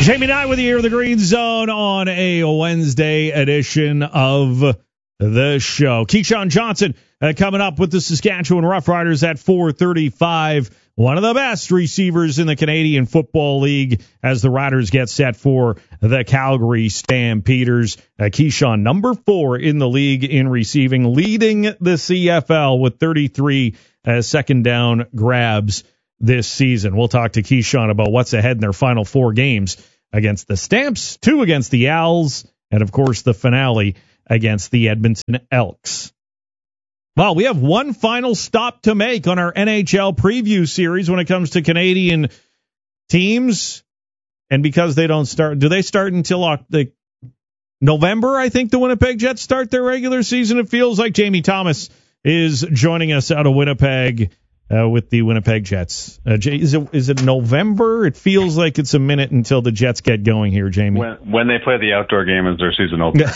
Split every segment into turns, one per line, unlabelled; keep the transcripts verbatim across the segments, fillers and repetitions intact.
Jamie Knight with you here in the Green Zone on a Wednesday edition of the show. Keyshawn Johnson uh, coming up with the Saskatchewan Roughriders at four thirty-five. One of the best receivers in the Canadian Football League as the Riders get set for the Calgary Stampeders. Uh, Keyshawn, number four in the league in receiving, leading the C F L with thirty-three uh, second down grabs this season. We'll talk to Keyshawn about what's ahead in their final four games against the Stamps, two against the Owls, and, of course, the finale against the Edmonton Elks. Well, we have one final stop to make on our N H L preview series when it comes to Canadian teams. And because they don't start, do they start until uh, the November, I think the Winnipeg Jets start their regular season? It feels like Jamie Thomas is joining us out of Winnipeg uh, with the Winnipeg Jets. Uh, is it is it November? It feels like it's a minute until the Jets get going here, Jamie.
When, when they play the outdoor game as their season opener.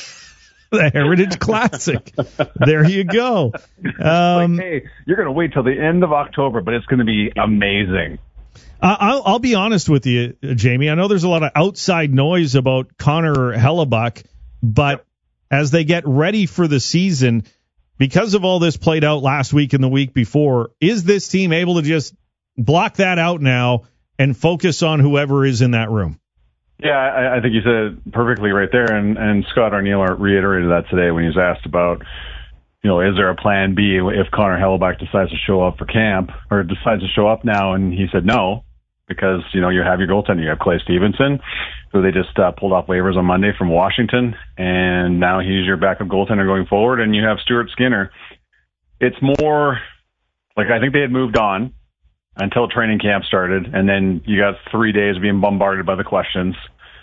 The Heritage Classic. There you go. Um,
like, hey, you're going to wait till the end of October, but it's going to be amazing.
I'll, I'll be honest with you, Jamie. I know there's a lot of outside noise about Connor Hellebuyck, but yep. as they get ready for the season, because of all this played out last week and the week before, is this team able to just block that out now and focus on whoever is in that room?
Yeah, I, I think you said it perfectly right there, and, and Scott Arniel reiterated that today when he was asked about, you know, is there a plan B if Connor Hellebuyck decides to show up for camp, or decides to show up now, and he said no, because, you know, you have your goaltender, you have Clay Stevenson, who they just uh, pulled off waivers on Monday from Washington, and now he's your backup goaltender going forward, and you have Stuart Skinner. It's more, like, I think they had moved on until training camp started, and then you got three days being bombarded by the questions.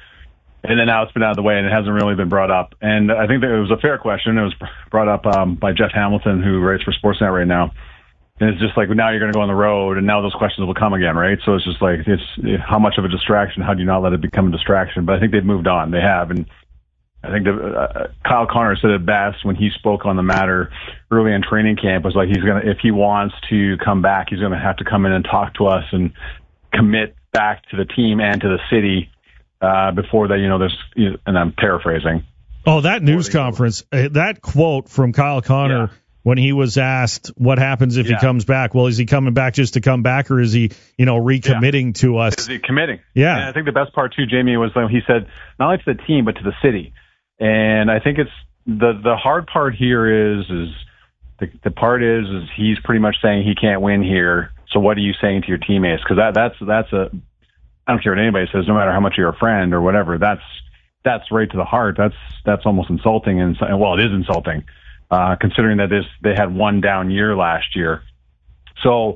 And then now it's been out of the way, and it hasn't really been brought up. And I think that it was a fair question. It was brought up um, by Jeff Hamilton, who writes for Sportsnet right now. And it's just like, now you're going to go on the road, and now those questions will come again, right? So it's just like, it's how much of a distraction? How do you not let it become a distraction? But I think they've moved on. They have. And I think the, uh, Kyle Connor said it best when he spoke on the matter early in training camp, was like, he's going to, if he wants to come back, he's going to have to come in and talk to us and commit back to the team and to the city. Uh, before that, you know, there's, and I'm paraphrasing.
Oh, that news conference, uh, that quote from Kyle Connor yeah. when he was asked what happens if yeah. he comes back. Well, is he coming back just to come back, or is he, you know, recommitting yeah. to us?
Is he committing?
Yeah.
And I think the best part too, Jamie, was when he said not only to the team but to the city. And I think it's the the hard part here is is the the part is is he's pretty much saying he can't win here. So what are you saying to your teammates? Because that that's that's a I don't care what anybody says, no matter how much you're a friend or whatever, that's that's right to the heart. That's that's almost insulting, and well, it is insulting, uh, considering that this they had one down year last year. So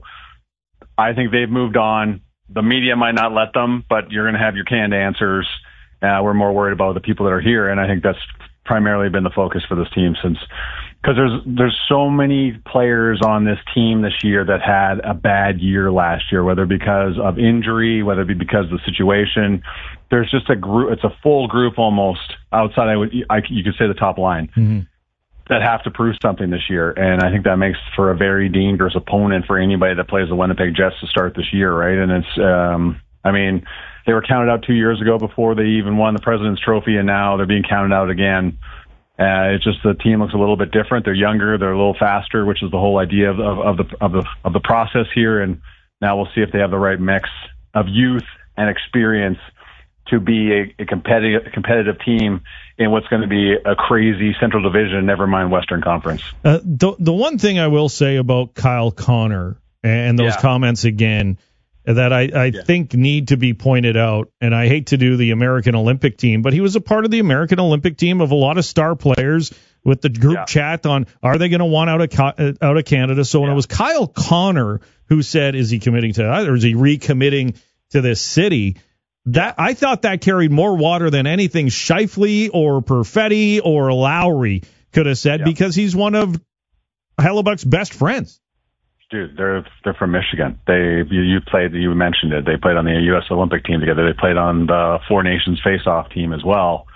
I think they've moved on. The media might not let them, but you're going to have your canned answers. Uh, we're more worried about the people that are here, and I think that's primarily been the focus for this team since. Because there's there's so many players on this team this year that had a bad year last year, whether because of injury, whether it be because of the situation. There's just a group, it's a full group almost outside. I would, I, you could say the top line mm-hmm. that have to prove something this year, and I think that makes for a very dangerous opponent for anybody that plays the Winnipeg Jets to start this year, right? And it's, um, I mean, they were counted out two years ago before they even won the President's Trophy, and now they're being counted out again. Uh, it's just the team looks a little bit different. They're younger, they're a little faster, which is the whole idea of, of, of the of the of the process here. And now we'll see if they have the right mix of youth and experience to be a, a competitive competitive team in what's going to be a crazy Central Division, never mind Western Conference.
Uh, the the one thing I will say about Kyle Connor and those yeah. comments again that I, I yeah. think need to be pointed out, and I hate to do the American Olympic team, but he was a part of the American Olympic team of a lot of star players with the group yeah. chat on, are they going to want out of out of Canada? So when yeah. it was Kyle Connor who said, is he committing to either, is he recommitting to this city? That I thought that carried more water than anything Scheifele or Perfetti or Lowry could have said yeah. because he's one of Hellebuyck's best friends.
Dude, they're they're from Michigan. They you, you played you mentioned it. They played on the U S Olympic team together. They played on the Four Nations face-off team as well.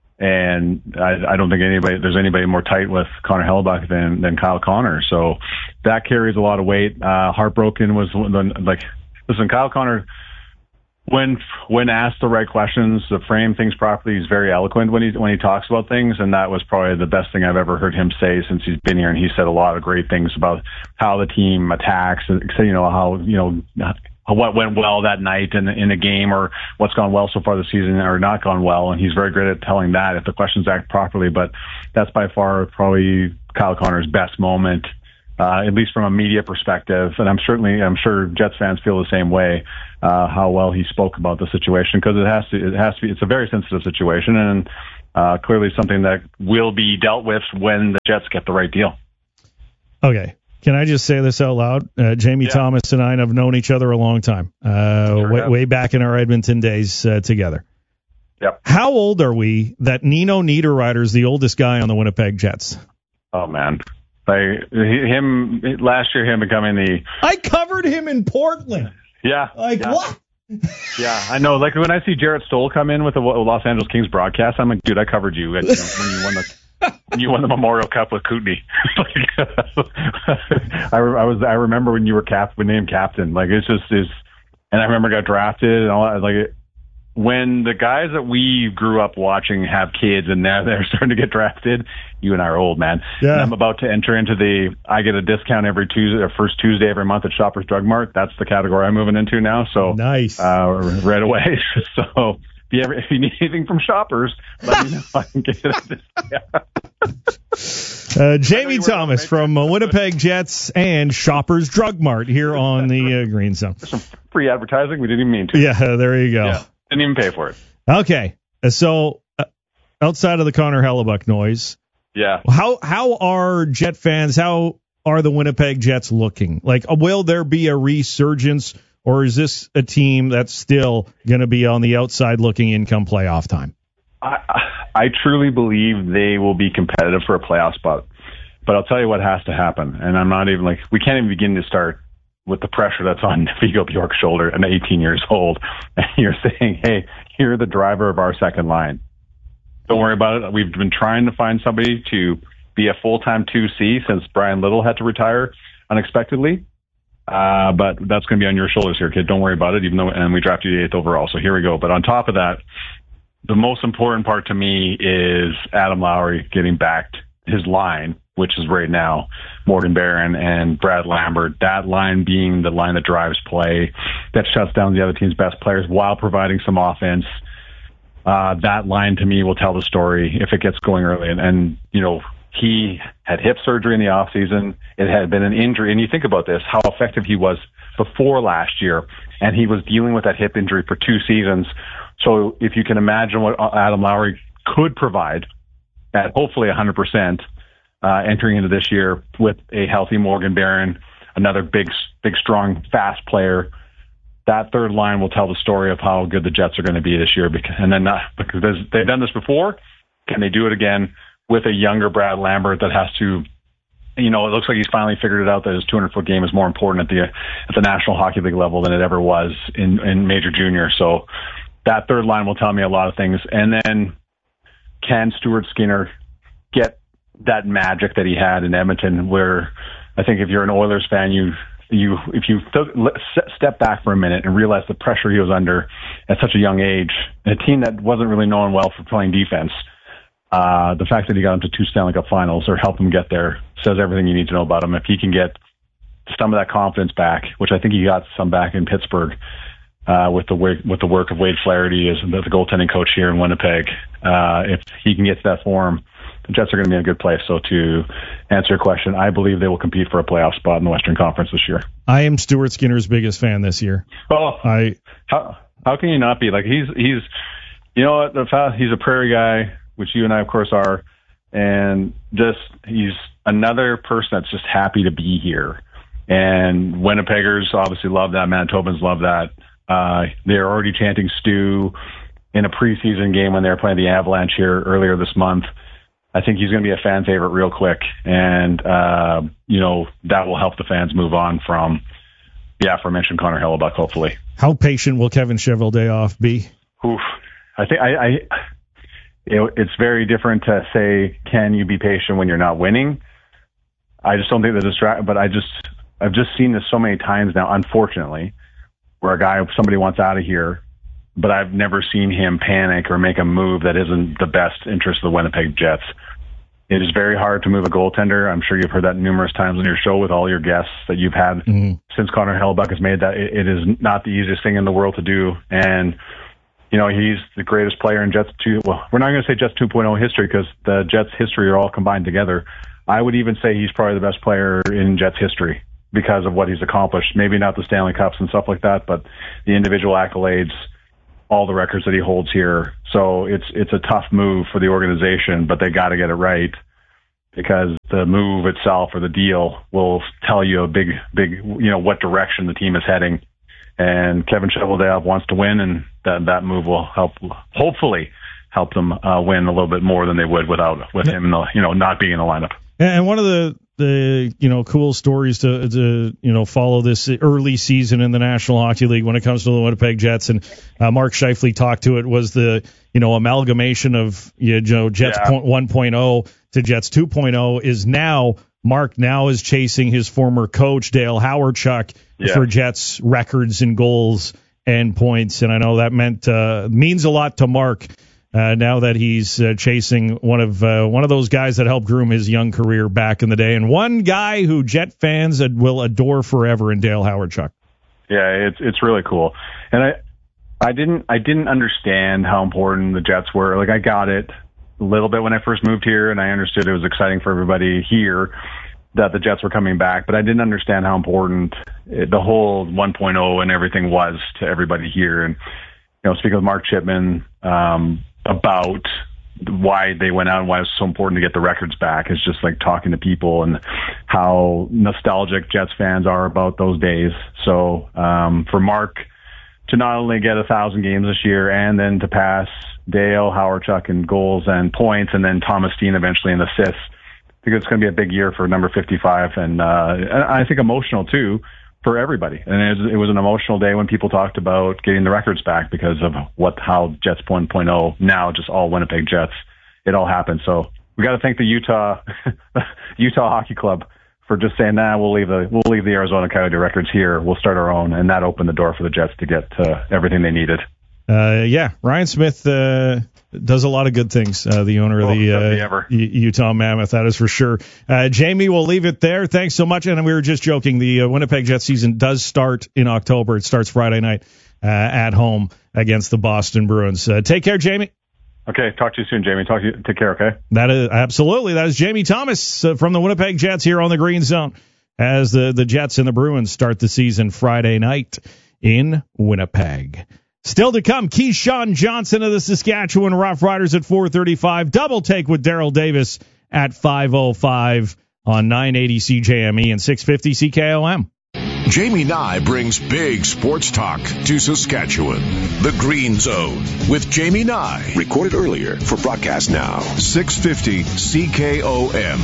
And I, I don't think anybody there's anybody more tight with Connor Hellebuyck than than Kyle Connor. So that carries a lot of weight. Uh, heartbroken was the, like listen, Kyle Connor when when asked the right questions, to frame things properly, he's very eloquent when he when he talks about things, and that was probably the best thing I've ever heard him say since he's been here. And he said a lot of great things about how the team attacks, and you know how you know what went well that night in in a game, or what's gone well so far this season or not gone well. And he's very great at telling that if the questions act properly. But that's by far probably Kyle Connor's best moment. Uh, at least from a media perspective, and I'm certainly, I'm sure Jets fans feel the same way. Uh, how well he spoke about the situation, because it has to, it has to be. It's a very sensitive situation, and uh, clearly something that will be dealt with when the Jets get the right deal.
Okay, can I just say this out loud? Uh, Jamie yeah. Thomas and I have known each other a long time, uh, sure way, way back in our Edmonton days uh, together.
Yep.
How old are we that Nino Niederreiter is the oldest guy on the Winnipeg Jets?
Oh man. Like him last year, him becoming the.
I covered him in Portland.
Yeah.
Like
yeah.
what?
Yeah, I know. Like when I see Jarrett Stoll come in with the Los Angeles Kings broadcast, I'm like, dude, I covered you, at, you know, when you won the when you won the Memorial Cup with Kootenay. I, I was I remember when you were cap when named captain. Like it's just is, and I remember got drafted and all that. Like it, when the guys that we grew up watching have kids and now they're starting to get drafted, you and I are old, man.
Yeah. And
I'm about to enter into the, I get a discount every Tuesday or first Tuesday every month at Shoppers Drug Mart. That's the category I'm moving into now. So
nice.
Uh, right away. So if you, ever, if you need anything from Shoppers, let me know. I can get it.
uh, Jamie Thomas from uh, Winnipeg Jets and Shoppers Drug Mart here on the uh, Green Zone.
Some free advertising. We didn't even mean to.
Yeah, there you go.
Yeah. Didn't even pay for it.
Okay, so uh, outside of the Connor Hellebuck noise,
yeah.
How how are Jet fans? How are the Winnipeg Jets looking? Like, will there be a resurgence, or is this a team that's still going to be on the outside looking in come playoff time?
I I truly believe they will be competitive for a playoff spot, but I'll tell you what has to happen, and I'm not even like we can't even begin to start with the pressure that's on Figo Bjork's shoulder and eighteen years old, and you're saying, hey, you're the driver of our second line. Don't worry about it. We've been trying to find somebody to be a full-time two C since Brian Little had to retire unexpectedly. Uh, but that's going to be on your shoulders here, kid. Don't worry about it, even though, and we drafted you eighth overall. So here we go. But on top of that, the most important part to me is Adam Lowry getting back his line, which is right now Morgan Barron and Brad Lambert. That line being the line that drives play, that shuts down the other team's best players while providing some offense. Uh, that line to me will tell the story if it gets going early. And, and you know, he had hip surgery in the off season. It had been an injury. And you think about this, how effective he was before last year. And he was dealing with that hip injury for two seasons. So if you can imagine what Adam Lowry could provide at hopefully one hundred percent uh, entering into this year with a healthy Morgan Barron, another big, big, strong, fast player, that third line will tell the story of how good the Jets are going to be this year. Because, and then not, because they've done this before, can they do it again with a younger Brad Lambert that has to, you know, it looks like he's finally figured it out that his two hundred foot game is more important at the at the National Hockey League level than it ever was in, in Major Junior. So that third line will tell me a lot of things. And then can Stuart Skinner get that magic that he had in Edmonton, where I think if you're an Oilers fan, you you if you th- step back for a minute and realize the pressure he was under at such a young age, a team that wasn't really known well for playing defense, uh, the fact that he got into two Stanley Cup finals or helped him get there says everything you need to know about him. If he can get some of that confidence back, which I think he got some back in Pittsburgh, uh, with the work, with the work of Wade Flaherty as the goaltending coach here in Winnipeg, uh, if he can get to that form, the Jets are going to be in a good place. So to answer your question, I believe they will compete for a playoff spot in the Western Conference this year.
I am Stuart Skinner's biggest fan this year.
Oh,
I
how how can you not be? Like he's he's you know what, the fact he's a Prairie guy, which you and I of course are, and just he's another person that's just happy to be here. And Winnipeggers obviously love that. Manitobans love that. Uh, they're already chanting Stu in a preseason game when they were playing the Avalanche here earlier this month. I think he's going to be a fan favorite real quick. And, uh, you know, that will help the fans move on from the aforementioned Connor Hellebuck, hopefully.
How patient will Kevin Cheveldayoff be?
Oof. I think I, I it, it's very different to say, can you be patient when you're not winning? I just don't think the distract, but I just, I've just seen this so many times now, unfortunately, where a guy, somebody wants out of here but I've never seen him panic or make a move that isn't the best interest of the Winnipeg Jets. It is very hard to move a goaltender. I'm sure you've heard that numerous times on your show with all your guests that you've had mm-hmm. since Connor Hellebuyck has made that. It, it is not the easiest thing in the world to do. And, you know, he's the greatest player in Jets two. Well, we're not going to say Jets two point oh history because the Jets history are all combined together. I would even say he's probably the best player in Jets history because of what he's accomplished. Maybe not the Stanley Cups and stuff like that, but the individual accolades, all the records that he holds here. So it's it's a tough move for the organization, but they got to get it right because the move itself or the deal will tell you a big, big, you know, what direction the team is heading. And Kevin Cheveldayoff wants to win, and that that move will help, hopefully, help them uh, win a little bit more than they would without with him, in the, you know, not being in the lineup.
And one of the the you know cool stories to to you know follow this early season in the National Hockey League when it comes to the Winnipeg Jets, and uh, Mark Scheifele talked to it, was the you know amalgamation of you know Jets yeah. one point oh to Jets two point oh is now Mark now is chasing his former coach Dale Hawerchuk yeah. for Jets records and goals and points, and I know that meant uh, means a lot to Mark. Uh, now that he's uh, chasing one of uh, one of those guys that helped groom his young career back in the day, and one guy who Jet fans will adore forever in Dale Hawerchuk.
Yeah, it's it's really cool, and I I didn't I didn't understand how important the Jets were. Like I got it a little bit when I first moved here, and I understood it was exciting for everybody here that the Jets were coming back, but I didn't understand how important it, the whole one point oh and everything was to everybody here. And you know, speaking with Mark Chipman. Um, about why they went out and why it was so important to get the records back. It's just like talking to people and how nostalgic Jets fans are about those days. So um, for Mark to not only get a thousand games this year and then to pass Dale Hawerchuk in goals and points and then Thomas Steen eventually in assists, I think it's going to be a big year for number fifty-five, and uh, I think emotional too for everybody. And it was, it was an emotional day when people talked about getting the records back because of what how Jets one point oh, now just all Winnipeg Jets, it all happened. So we got to thank the Utah Utah Hockey Club for just saying, nah, we'll leave the we'll leave the Arizona Coyote records here. We'll start our own, and that opened the door for the Jets to get uh, everything they needed.
Uh, yeah, Ryan Smith uh, does a lot of good things, uh, the owner of the uh, Utah Mammoth, that is for sure. Uh, Jamie, we'll leave it there. Thanks so much. And we were just joking, the uh, Winnipeg Jets season does start in October. It starts Friday night uh, at home against the Boston Bruins. Uh, take care, Jamie.
Okay, talk to you soon, Jamie. Talk to you. Take care, okay?
That is absolutely. That is Jamie Thomas uh, from the Winnipeg Jets here on the Green Zone as the, the Jets and the Bruins start the season Friday night in Winnipeg. Still to come, Keyshawn Johnson of the Saskatchewan Roughriders at four thirty-five. Double take with Daryl Davis at five oh five on nine eighty C J M E and six fifty C K O M.
Jamie Nye brings big sports talk to Saskatchewan. The Green Zone with Jamie Nye.
Recorded earlier for broadcast now.
six fifty C K O M.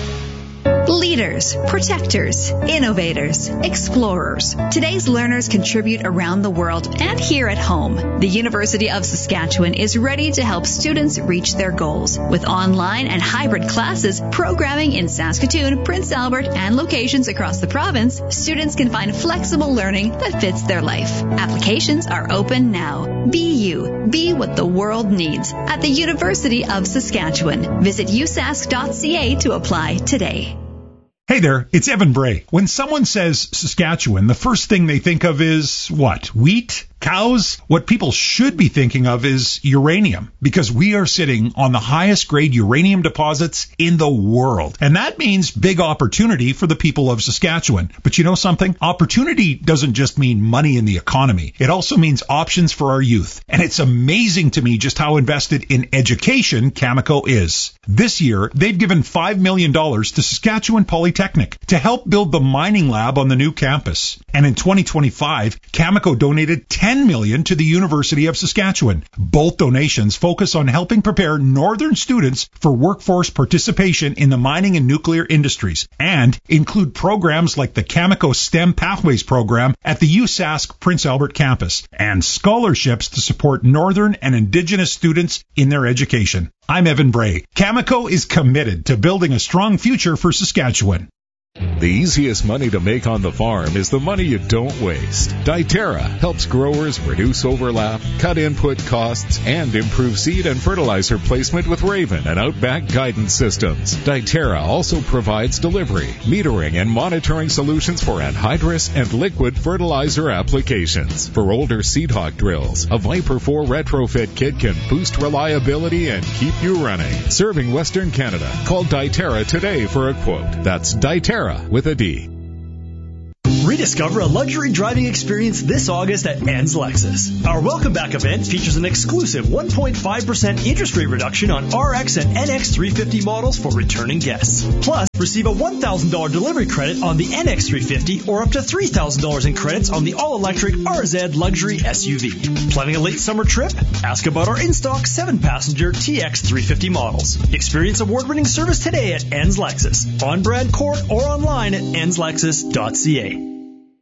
Leaders, protectors, innovators, explorers. Today's learners contribute around the world and here at home. The University of Saskatchewan is ready to help students reach their goals. With online and hybrid classes, programming in Saskatoon, Prince Albert, and locations across the province, students can find flexible learning that fits their life. Applications are open now. Be you. Be what the world needs at the University of Saskatchewan. Visit u sask dot c a to apply today.
Hey there, it's Evan Bray. When someone says Saskatchewan, the first thing they think of is what? Wheat? Cows? What people should be thinking of is uranium, because we are sitting on the highest grade uranium deposits in the world. And that means big opportunity for the people of Saskatchewan. But you know something? Opportunity doesn't just mean money in the economy. It also means options for our youth. And it's amazing to me just how invested in education Cameco is. This year, they've given five million dollars to Saskatchewan Polytechnic to help build the mining lab on the new campus. And in twenty twenty-five, Cameco donated ten million dollars to the University of Saskatchewan. Both donations focus on helping prepare northern students for workforce participation in the mining and nuclear industries, and include programs like the Cameco STEM Pathways program at the U S A S C Prince Albert campus, and scholarships to support northern and indigenous students in their education. I'm Evan Bray. Cameco is committed to building a strong future for Saskatchewan.
The easiest money to make on the farm is the money you don't waste. Diterra helps growers reduce overlap, cut input costs, and improve seed and fertilizer placement with Raven and Outback guidance systems. Diterra also provides delivery, metering, and monitoring solutions for anhydrous and liquid fertilizer applications. For older Seed Hawk drills, a Viper four retrofit kit can boost reliability and keep you running. Serving Western Canada. Call Diterra today for a quote. That's Diterra with a D.
Rediscover a luxury driving experience this August at Enns Lexus. Our Welcome Back event features an exclusive one point five percent interest rate reduction on R X and N X three fifty models for returning guests. Plus, receive a one thousand dollars delivery credit on the N X three fifty or up to three thousand dollars in credits on the all-electric R Z Luxury S U V. Planning a late summer trip? Ask about our in-stock seven passenger T X three fifty models. Experience award-winning service today at Enns Lexus, on Brand Court or online at enns lexus dot c a.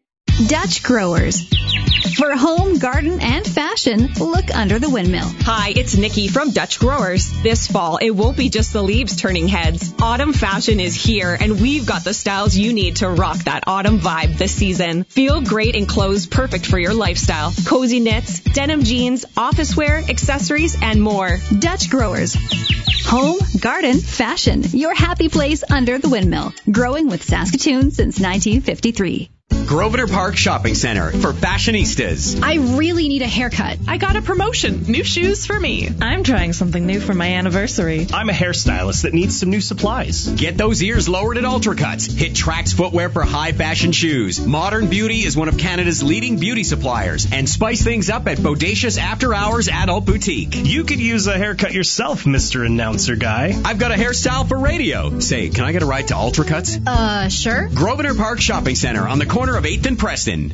Dutch Growers. For home, garden, and fashion, look under the windmill.
Hi, it's Nikki from Dutch Growers. This fall, it won't be just the leaves turning heads. Autumn fashion is here, and we've got the styles you need to rock that autumn vibe this season. Feel great in clothes perfect for your lifestyle. Cozy knits, denim jeans, office wear, accessories, and more.
Dutch Growers. Home, garden, fashion. Your happy place under the windmill. Growing with Saskatoon since nineteen fifty-three.
Grosvenor Park Shopping Center for fashionistas.
I really need a haircut.
I got a promotion. New shoes for me.
I'm trying something new for my anniversary.
I'm a hairstylist that needs some new supplies.
Get those ears lowered at Ultracuts. Hit Trax Footwear for high fashion shoes. Modern Beauty is one of Canada's leading beauty suppliers. And spice things up at Bodacious After Hours Adult Boutique.
You could use a haircut yourself, Mister Announcer Guy.
I've got a hairstyle for radio. Say, can I get a ride to Ultracuts?
Uh, sure.
Grosvenor Park Shopping Center on the corner of eighth and Preston.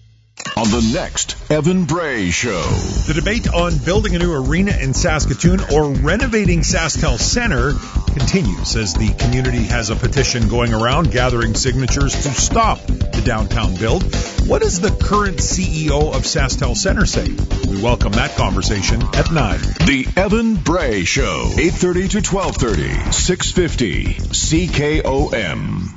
On the next Evan Bray Show.
The debate on building a new arena in Saskatoon or renovating SaskTel Center continues as the community has a petition going around gathering signatures to stop the downtown build. What does the current C E O of SaskTel Center say? We welcome that conversation at nine.
The Evan Bray Show, eight thirty to twelve thirty, six fifty C K O M.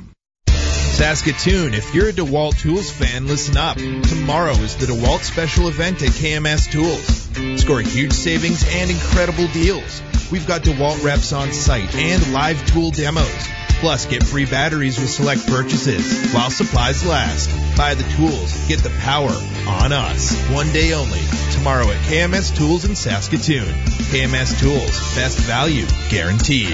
Saskatoon, if you're a DeWalt Tools fan, listen up. Tomorrow is the DeWalt special event at K M S Tools. Score huge savings and incredible deals. We've got DeWalt reps on site and live tool demos. Plus, get free batteries with select purchases while supplies last. Buy the tools, get the power on us. One day only. Tomorrow at K M S Tools in Saskatoon. K M S Tools, best value guaranteed.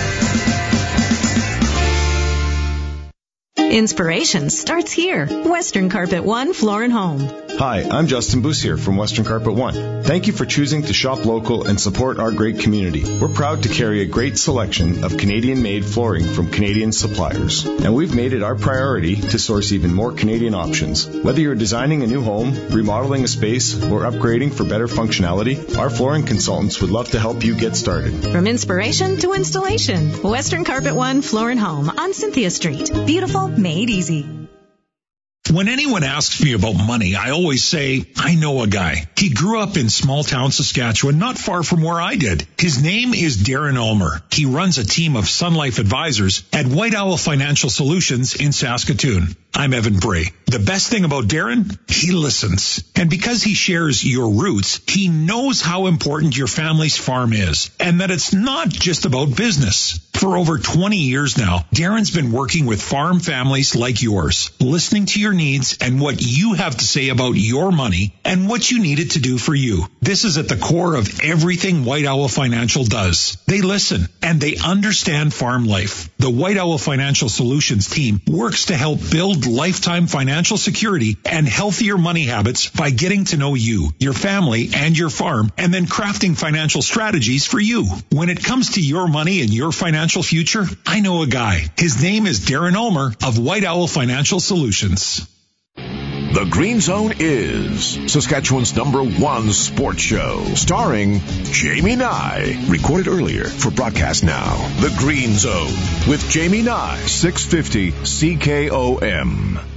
Inspiration starts here. Western Carpet One Floor and Home.
Hi, I'm Justin Bussier from Western Carpet One. Thank you for choosing to shop local and support our great community. We're proud to carry a great selection of Canadian-made flooring from Canadian suppliers. And we've made it our priority to source even more Canadian options. Whether you're designing a new home, remodeling a space, or upgrading for better functionality, our flooring consultants would love to help you get started.
From inspiration to installation, Western Carpet One Floor and Home on Cynthia Street. Beautiful, made easy.
When anyone asks me about money, I always say, I know a guy. He grew up in small town Saskatchewan, not far from where I did. His name is Darren Ulmer. He runs a team of Sun Life advisors at White Owl Financial Solutions in Saskatoon. I'm Evan Bray. The best thing about Darren, he listens. And because he shares your roots, he knows how important your family's farm is and that it's not just about business. For over twenty years now, Darren's been working with farm families like yours, listening to your needs and what you have to say about your money and what you need it to do for you. This is at the core of everything White Owl Financial does. They listen and they understand farm life. The White Owl Financial Solutions team works to help build lifetime financial security and healthier money habits by getting to know you, your family, and your farm, and then crafting financial strategies for you. When it comes to your money and your financial future, I know a guy. His name is Darren Ulmer of White Owl Financial Solutions.
The Green Zone is Saskatchewan's number one sports show, starring Jamie Nye. Recorded earlier for broadcast now. The Green Zone with Jamie Nye, six fifty C K O M.